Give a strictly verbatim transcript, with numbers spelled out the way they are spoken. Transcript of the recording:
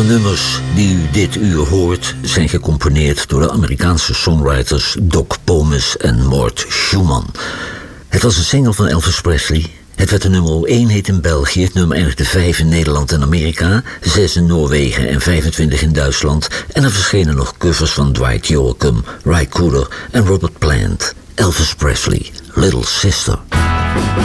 De nummers die u dit uur hoort zijn gecomponeerd door de Amerikaanse songwriters Doc Pomus en Mort Schumann. Het was een single van Elvis Presley. Het werd de nummer één hit in België, het nummer eindigde vijf in Nederland en Amerika, zes in Noorwegen en vijfentwintig in Duitsland. En er verschenen nog covers van Dwight Yoakam, Ry Cooder en Robert Plant. Elvis Presley, Little Sister.